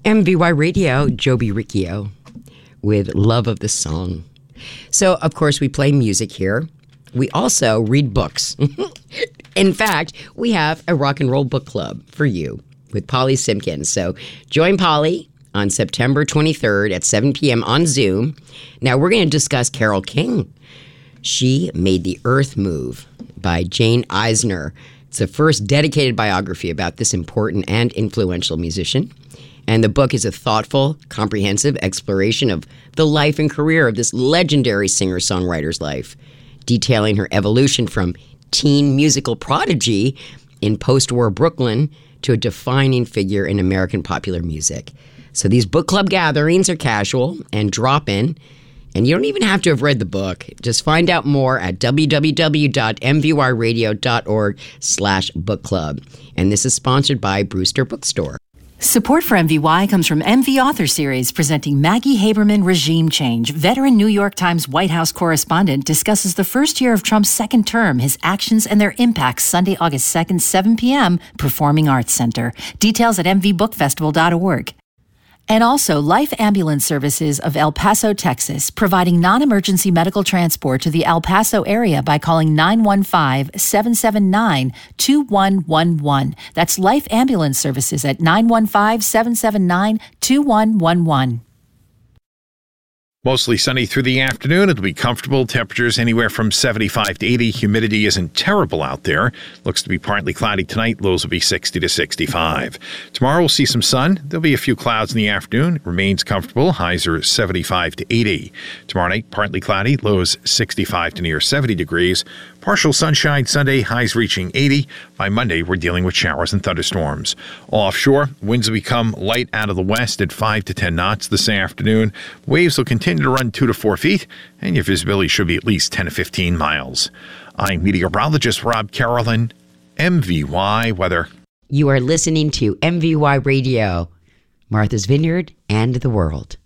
MVY Radio, Joby Riccio with Love of the Song. So, of course, we play music here. We also read books. In fact, we have a rock and roll book club for you with Polly Simpkins. So join Polly on September 23rd at 7 p.m. on Zoom. Now, we're going to discuss Carole King. She Made the Earth Move by Jane Eisner. It's the first dedicated biography about this important and influential musician. And the book is a thoughtful, comprehensive exploration of the life and career of this legendary singer-songwriter's life, detailing her evolution from teen musical prodigy in post-war Brooklyn to a defining figure in American popular music. So these book club gatherings are casual and drop-in, and you don't even have to have read the book. Just find out more at www.mvyradio.org/book club. And this is sponsored by Brewster Bookstore. Support for MVY comes from MV Author Series, presenting Maggie Haberman Regime Change. Veteran New York Times White House correspondent discusses the first year of Trump's second term, his actions and their impacts, Sunday, August 2nd, 7 p.m., Performing Arts Center. Details at mvbookfestival.org. And also, Life Ambulance Services of El Paso, Texas, providing non-emergency medical transport to the El Paso area by calling 915-779-2111. That's Life Ambulance Services at 915-779-2111. Mostly sunny through the afternoon. It'll be comfortable. Temperatures anywhere from 75 to 80. Humidity isn't terrible out there. Looks to be partly cloudy tonight. Lows will be 60 to 65. Tomorrow we'll see some sun. There'll be a few clouds in the afternoon. It remains comfortable. Highs are 75 to 80. Tomorrow night, partly cloudy. Lows 65 to near 70 degrees. Partial sunshine Sunday, highs reaching 80. By Monday, we're dealing with showers and thunderstorms. Offshore, winds will become light out of the west at 5 to 10 knots this afternoon. Waves will continue to run 2 to 4 feet, and your visibility should be at least 10 to 15 miles. I'm meteorologist Rob Carolyn, MVY Weather. You are listening to MVY Radio, Martha's Vineyard and the World.